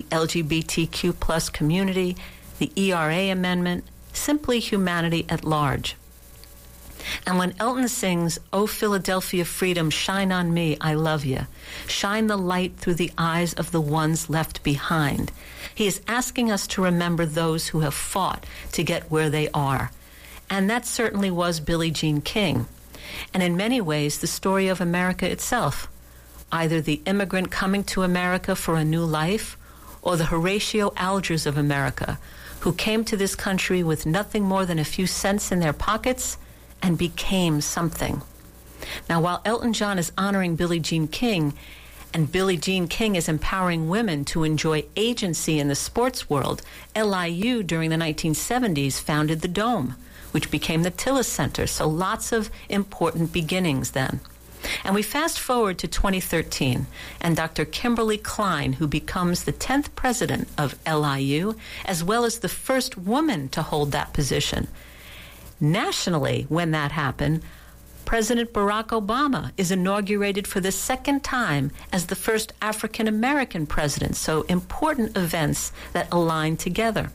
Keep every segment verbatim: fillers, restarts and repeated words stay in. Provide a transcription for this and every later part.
L G B T Q plus community, the E R A amendment, simply humanity at large. And when Elton sings, "Oh Philadelphia freedom, shine on me, I love you," shine the light through the eyes of the ones left behind, he is asking us to remember those who have fought to get where they are. And that certainly was Billie Jean King. And in many ways, the story of America itself, either the immigrant coming to America for a new life, or the Horatio Algers of America, who came to this country with nothing more than a few cents in their pockets and became something. Now, while Elton John is honoring Billie Jean King, and Billie Jean King is empowering women to enjoy agency in the sports world, L I U during the nineteen seventies founded the Dome, which became the Tillis Center, so lots of important beginnings then. And we fast forward to twenty thirteen, and Doctor Kimberly Klein, who becomes the tenth president of L I U, as well as the first woman to hold that position. Nationally, when that happened, President Barack Obama is inaugurated for the second time as the first African-American president, so important events that align together.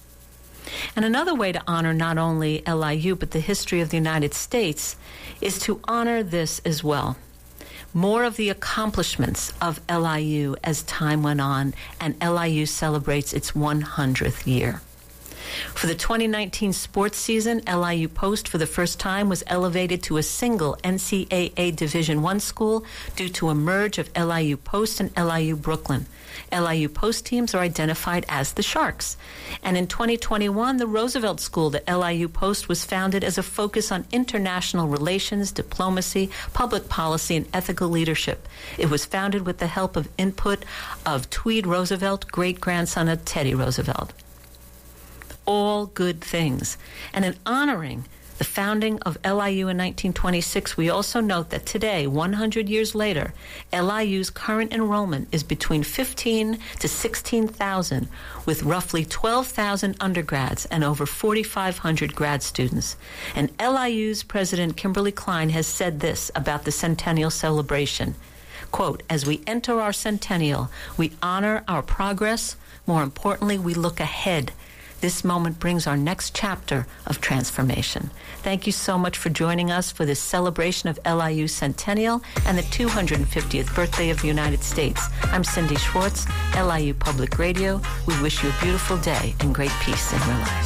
And another way to honor not only L I U, but the history of the United States, is to honor this as well. More of the accomplishments of L I U as time went on, and L I U celebrates its one hundredth year. For the twenty nineteen sports season, L I U Post for the first time was elevated to a single N C double A Division I school due to a merge of L I U Post and L I U Brooklyn. L I U Post teams are identified as the Sharks. And in twenty twenty-one, the Roosevelt School at L I U Post was founded as a focus on international relations, diplomacy, public policy, and ethical leadership. It was founded with the help of input of Tweed Roosevelt, great-grandson of Teddy Roosevelt. All good things. And in honoring the founding of L I U in nineteen twenty-six, we also note that today, one hundred years later, L I U's current enrollment is between fifteen to sixteen thousand, with roughly twelve thousand undergrads and over forty-five hundred grad students. And L I U's president, Kimberly Klein, has said this about the centennial celebration. Quote, "As we enter our centennial, we honor our progress. More importantly, we look ahead. This moment brings our next chapter of transformation." Thank you so much for joining us for this celebration of L I U Centennial and the two hundred fiftieth birthday of the United States. I'm Cindy Schwartz, L I U Public Radio. We wish you a beautiful day and great peace in your life.